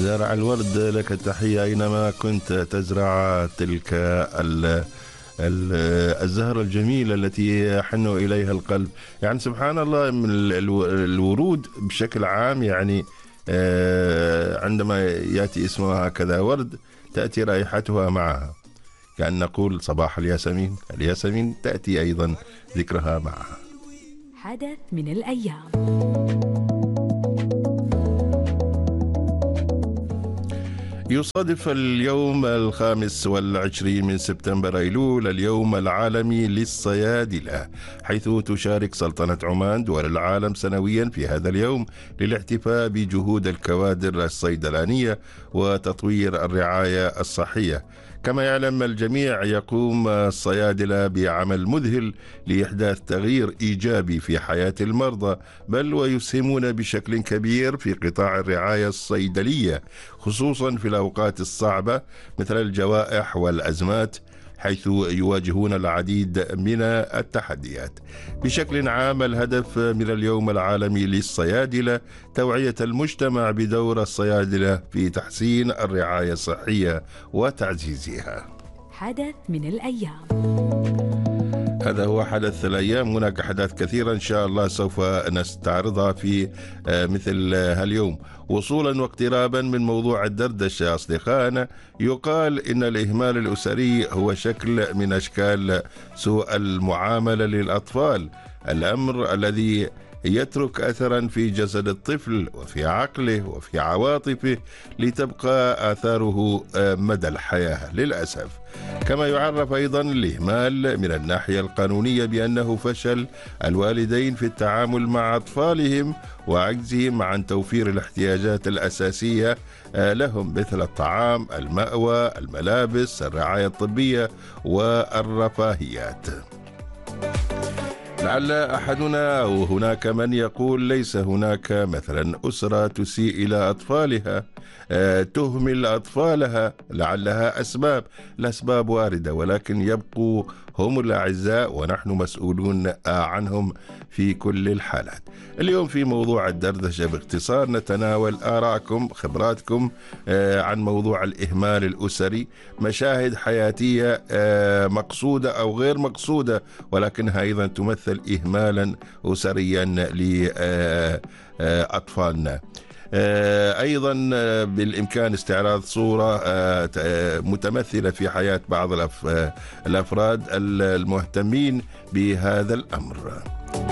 زارع الورد لك تحية أينما كنت تزرع تلك الزهرة الجميلة التي يحن إليها القلب. يعني سبحان الله، من الورود بشكل عام، يعني عندما يأتي اسمها هكذا ورد تأتي رائحتها معها، كأن نقول صباح الياسمين. الياسمين تأتي أيضا ذكرها معها. حدث من الأيام. يصادف اليوم 25 من سبتمبر أيلول اليوم العالمي للصيادلة، حيث تشارك سلطنة عمان دول العالم سنويا في هذا اليوم للاحتفاء بجهود الكوادر الصيدلانية وتطوير الرعاية الصحية. كما يعلم الجميع، يقوم الصيادلة بعمل مذهل لإحداث تغيير إيجابي في حياة المرضى، بل ويسهمون بشكل كبير في قطاع الرعاية الصيدلية، خصوصا في الأوقات الصعبة مثل الجوائح والأزمات، حيث يواجهون العديد من التحديات. بشكل عام، الهدف من اليوم العالمي للصيادلة توعية المجتمع بدور الصيادلة في تحسين الرعاية الصحية وتعزيزها. حدث من الأيام. هذا هو حدث الأيام. هناك أحداث كثيرة إن شاء الله سوف نستعرضها في مثل هاليوم. وصولا واقترابا من موضوع الدردشة أصدقائنا، يقال إن الإهمال الأسري هو شكل من أشكال سوء المعاملة للأطفال، الأمر الذي يترك أثرا في جسد الطفل وفي عقله وفي عواطفه لتبقى آثاره مدى الحياة للأسف. كما يعرف أيضا الإهمال من الناحية القانونية بأنه فشل الوالدين في التعامل مع أطفالهم وعجزهم عن توفير الاحتياجات الأساسية لهم، مثل الطعام، المأوى، الملابس، الرعاية الطبية والرفاهيات. لعل أحدنا أو هناك من يقول ليس هناك مثلا أسرة تسيء إلى أطفالها، تهمل أطفالها، لعلها أسباب. الأسباب واردة، ولكن يبقوا هم الأعزاء ونحن مسؤولون عنهم في كل الحالات. اليوم في موضوع الدردشة باختصار نتناول آراءكم، خبراتكم عن موضوع الإهمال الأسري، مشاهد حياتية مقصودة أو غير مقصودة ولكنها أيضا تمثل إهمالا أسريا لأطفالنا. أيضا بالإمكان استعراض صورة متمثلة في حياة بعض الأفراد المهتمين بهذا الأمر.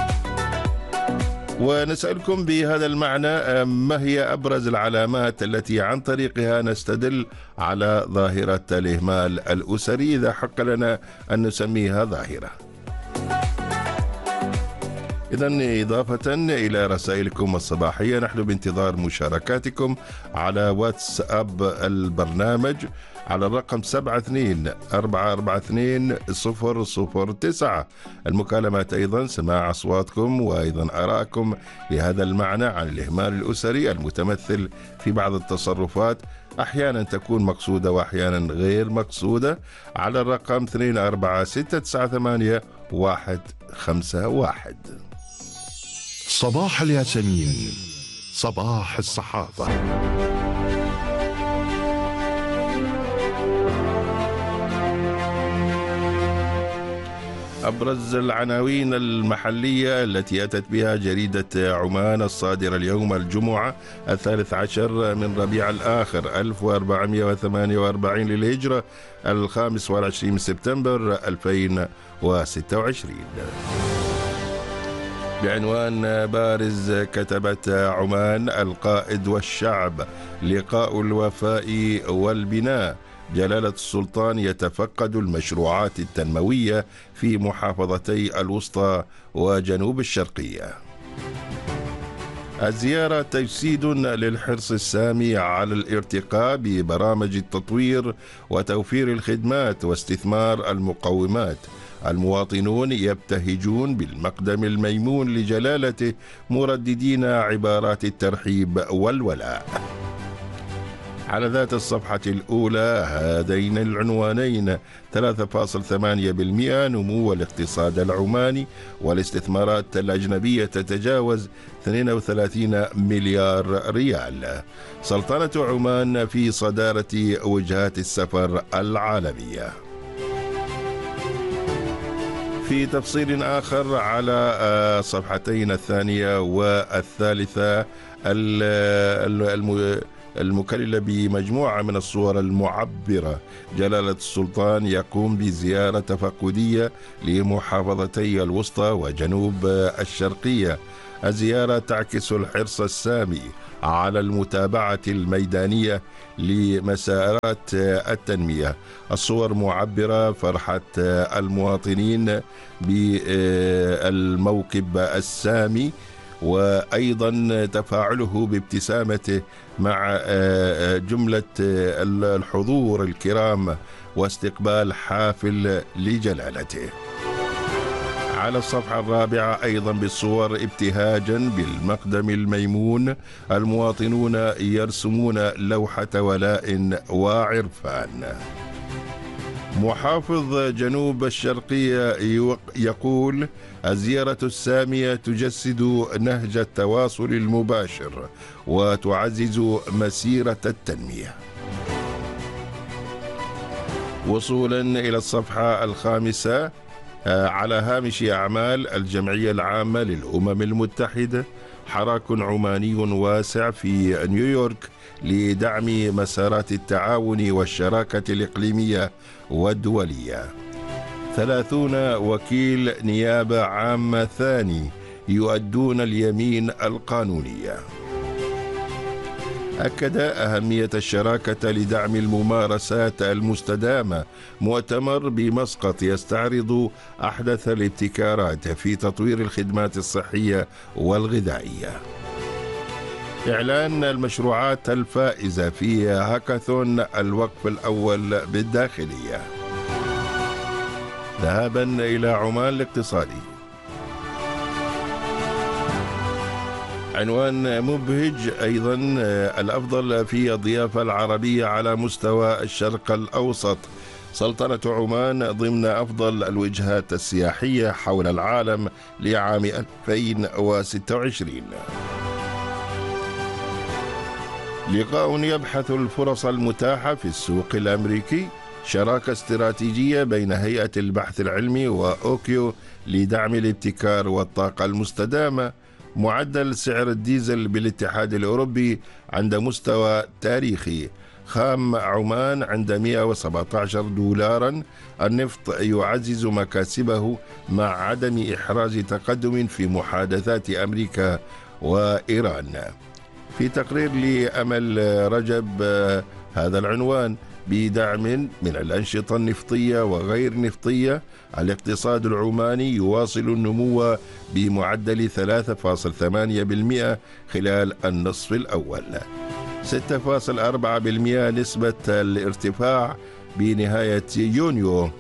ونسألكم بهذا المعنى، ما هي أبرز العلامات التي عن طريقها نستدل على ظاهرة الإهمال الأسري، إذا حق لنا أن نسميها ظاهرة؟ إذن إضافة إلى رسائلكم الصباحية، نحن بانتظار مشاركاتكم على واتساب البرنامج على الرقم 72442009. المكالمات أيضا سماع أصواتكم وأيضا آراءكم بهذا المعنى عن الإهمال الأسري المتمثل في بعض التصرفات، أحيانا تكون مقصودة وأحيانا غير مقصودة، على الرقم 24698151. صباح الياسمين، صباح الصحافة. أبرز العناوين المحلية التي أتت بها جريدة عمان الصادرة اليوم الجمعة 13 من ربيع الآخر 1448 للهجرة، 25 سبتمبر 2026. بعنوان بارز كتبت عمان: القائد والشعب، لقاء الوفاء والبناء. جلالة السلطان يتفقد المشروعات التنموية في محافظتي الوسطى وجنوب الشرقية. الزيارة تجسيد للحرص السامي على الارتقاء ببرامج التطوير وتوفير الخدمات واستثمار المقومات. المواطنون يبتهجون بالمقدم الميمون لجلالته، مرددين عبارات الترحيب والولاء. على ذات الصفحة الأولى هذين العنوانين: 3.8% نمو الاقتصاد العماني، والاستثمارات الأجنبية تتجاوز 32 مليار ريال. سلطنة عمان في صدارة وجهات السفر العالمية. في تفصيل آخر على صفحتين الثانية والثالثة المكللة بمجموعة من الصور المعبرة، جلالة السلطان يقوم بزيارة تفقدية لمحافظتي الوسطى وجنوب الشرقية. الزيارة تعكس الحرص السامي على المتابعة الميدانية لمسارات التنمية. الصور معبرة: فرحة المواطنين بالموكب السامي، وأيضا تفاعله بابتسامته مع جملة الحضور الكرام واستقبال حافل لجلالته. على الصفحة الرابعة أيضا بالصور ابتهاجا بالمقدم الميمون، المواطنون يرسمون لوحة ولاء وعرفان. محافظ جنوب الشرقية يقول: الزيارة السامية تجسد نهج التواصل المباشر وتعزز مسيرة التنمية. وصولا إلى الصفحة الخامسة على هامش أعمال الجمعية العامة للأمم المتحدة: حراك عماني واسع في نيويورك لدعم مسارات التعاون والشراكة الإقليمية والدولية. 30 وكيل نيابة عامة ثاني يؤدون اليمين القانونية. أكد أهمية الشراكة لدعم الممارسات المستدامة. مؤتمر بمسقط يستعرض أحدث الابتكارات في تطوير الخدمات الصحية والغذائية. إعلان المشروعات الفائزة في هاكاثون الوقف الأول بالداخلية. ذهابا إلى عمان الاقتصادي. عنوان مبهج أيضا: الأفضل في الضيافة العربية على مستوى الشرق الأوسط. سلطنة عمان ضمن أفضل الوجهات السياحية حول العالم لعام 2026. لقاء يبحث الفرص المتاحة في السوق الأمريكي. شراكة استراتيجية بين هيئة البحث العلمي وأوكيو لدعم الابتكار والطاقة المستدامة. معدل سعر الديزل بالاتحاد الأوروبي عند مستوى تاريخي. خام عمان عند 117 دولارا. النفط يعزز مكاسبه مع عدم إحراز تقدم في محادثات أمريكا وإيران. في تقرير لأمل رجب هذا العنوان: بدعم من الأنشطة النفطية وغير نفطية، الاقتصاد العماني يواصل النمو بمعدل 3.8% خلال النصف الأول. 6.4% نسبة الارتفاع بنهاية يونيو.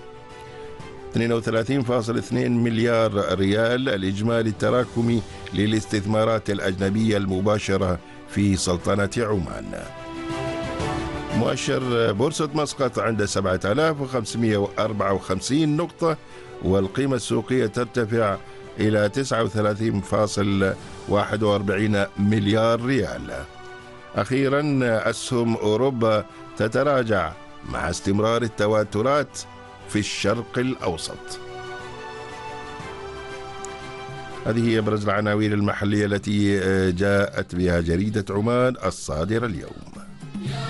32.2 مليار ريال الإجمالي التراكمي للاستثمارات الأجنبية المباشرة في سلطنة عمان. مؤشر بورصة مسقط عند 7554 نقطة، والقيمة السوقية ترتفع إلى 39.41 مليار ريال. أخيرا أسهم أوروبا تتراجع مع استمرار التوترات في الشرق الأوسط. هذه هي أبرز العناوين المحلية التي جاءت بها جريدة عمان الصادرة اليوم.